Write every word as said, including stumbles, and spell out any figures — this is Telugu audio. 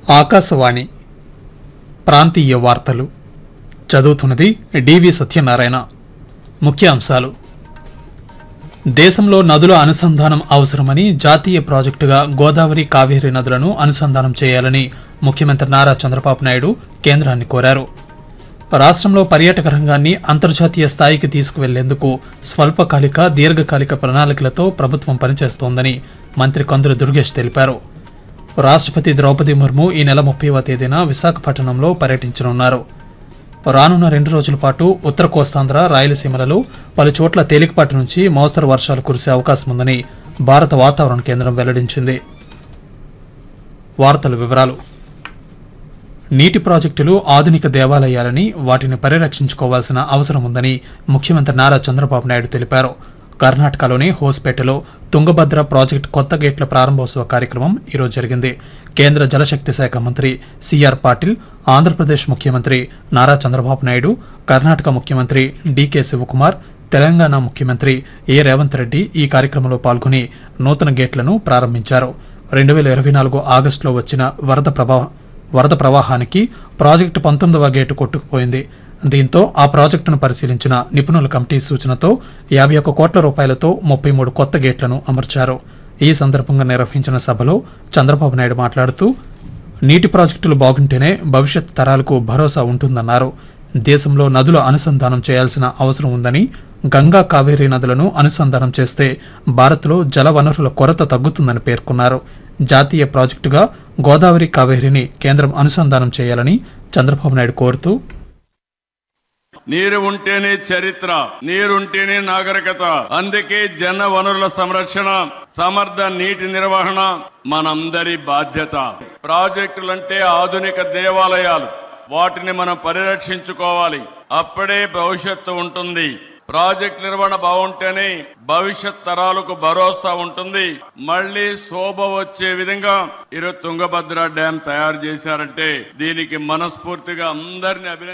ఆకాశవాణి ప్రాంతీయ వార్తలు చదువుతున్నది డివి సత్యనారాయణ. ముఖ్యాంశాలు: దేశంలో నదుల అనుసంధానం అవసరమని జాతీయ ప్రాజెక్టుగా గోదావరి కావేరీ నదులను అనుసంధానం చేయాలని ముఖ్యమంత్రి నారా చంద్రబాబు నాయుడు కేంద్రాన్ని కోరారు. రాష్ట్రంలో పర్యాటక రంగాన్ని అంతర్జాతీయ స్థాయికి తీసుకువెళ్లేందుకు స్వల్పకాలిక దీర్ఘకాలిక ప్రణాళికలతో ప్రభుత్వం పనిచేస్తోందని మంత్రి కందుల దుర్గేష్ తెలిపారు. రాష్ట్రపతి ద్రౌపది ముర్ము ఈ నెల ముప్పైవ తేదీన విశాఖపట్నంలో పర్యటించనున్నారు. రానున్న రెండు రోజుల పాటు ఉత్తర కోస్తాంధ్ర, రాయలసీమలలో పలు చోట్ల తేలికపాటి నుంచి మోస్తరు వర్షాలు కురిసే అవకాశం ఉందని భారత వాతావరణ కేంద్రం వెల్లడించింది. వార్తల వివరాలు: నీటి ప్రాజెక్టులు ఆధునిక దేవాలయాలని, వాటిని పరిరక్షించుకోవాల్సిన అవసరం ఉందని ముఖ్యమంత్రి నారా చంద్రబాబు నాయుడు తెలిపారు. కర్ణాటకలోని హోస్పేటలో తుంగభద్ర ప్రాజెక్టు కొత్త గేట్ల ప్రారంభోత్సవ కార్యక్రమం ఈరోజు జరిగింది. కేంద్ర జలశక్తి శాఖ మంత్రి సిఆర్ పాటిల్, ఆంధ్రప్రదేశ్ ముఖ్యమంత్రి నారా చంద్రబాబు నాయుడు, కర్ణాటక ముఖ్యమంత్రి డికే శివకుమార్, తెలంగాణ ముఖ్యమంత్రి ఏ రేవంత్ రెడ్డి ఈ కార్యక్రమంలో పాల్గొని నూతన గేట్లను ప్రారంభించారు. రెండు వేల ఇరవై నాలుగు ఆగస్టులో వచ్చిన వరద ప్రభావ వరద ప్రవాహానికి ప్రాజెక్టు పంతొమ్మిదవ గేటు కొట్టుకుపోయింది. దీంతో ఆ ప్రాజెక్టును పరిశీలించిన నిపుణుల కమిటీ సూచనతో యాభై ఒక్క కోట్ల రూపాయలతో ముప్పై మూడు కొత్త గేట్లను అమర్చారు. ఈ సందర్భంగా నిర్వహించిన సభలో చంద్రబాబు నాయుడు మాట్లాడుతూ, నీటి ప్రాజెక్టులు బాగుంటేనే భవిష్యత్ తరాలకు భరోసా ఉంటుందన్నారు. దేశంలో నదుల అనుసంధానం చేయాల్సిన అవసరం ఉందని, గంగా కావేరీ నదులను అనుసంధానం చేస్తే భారత్లో జల వనరుల కొరత తగ్గుతుందని పేర్కొన్నారు. జాతీయ ప్రాజెక్టుగా గోదావరి కావేరీని కేంద్రం అనుసంధానం చేయాలని చంద్రబాబు నాయుడు కోరుతూ, నీరు ఉంటేనే చరిత్ర, నీరుంటేనే నాగరికత. అందుకే జన వనరుల సంరక్షణ, సమర్థ నీటి నిర్వహణ మనందరి బాధ్యత. ప్రాజెక్టులంటే ఆధునిక దేవాలయాలు, వాటిని మనం పరిరక్షించుకోవాలి. అప్పుడే భవిష్యత్తు ఉంటుంది. ప్రాజెక్ట్ నిర్వహణ బాగుంటేనే భవిష్యత్ తరాలకు భరోసా ఉంటుంది. మళ్లీ శోభ వచ్చే విధంగా ఈరోజు తుంగభద్ర డ్యాం తయారు చేశారంటే దీనికి మనస్ఫూర్తిగా అందరినీ అభినందిస్తున్నాను.